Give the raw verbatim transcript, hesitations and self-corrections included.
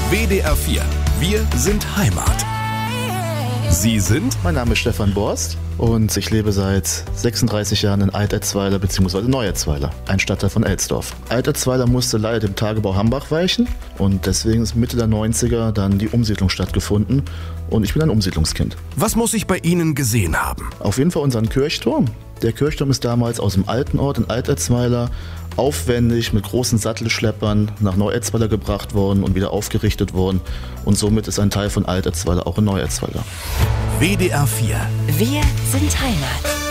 W D R vier. Wir sind Heimat. Sie sind? Mein Name ist Stefan Borst und ich lebe seit sechsunddreißig Jahren in Alt-Etzweiler bzw. Neu-Etzweiler, ein Stadtteil von Elsdorf. Alt-Etzweiler musste leider dem Tagebau Hambach weichen und deswegen ist Mitte der neunziger dann die Umsiedlung stattgefunden und ich bin ein Umsiedlungskind. Was muss ich bei Ihnen gesehen haben? Auf jeden Fall unseren Kirchturm. Der Kirchturm ist damals aus dem alten Ort in Alt-Etzweiler aufwendig mit großen Sattelschleppern nach Neu-Etzweiler gebracht worden und wieder aufgerichtet worden. Und somit ist ein Teil von Alt-Etzweiler auch in Neu-Etzweiler. W D R vier. Wir sind Heimat.